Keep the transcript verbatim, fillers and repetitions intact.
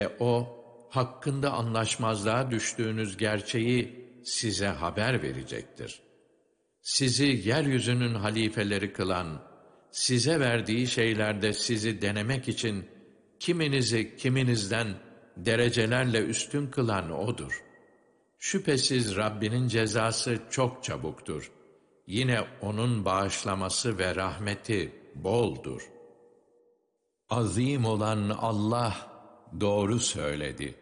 E o, hakkında anlaşmazlığa düştüğünüz gerçeği size haber verecektir. Sizi yeryüzünün halifeleri kılan, size verdiği şeylerde sizi denemek için kiminizi kiminizden derecelerle üstün kılan O'dur. Şüphesiz Rabbinin cezası çok çabuktur. Yine O'nun bağışlaması ve rahmeti boldur. Azim olan Allah doğru söyledi.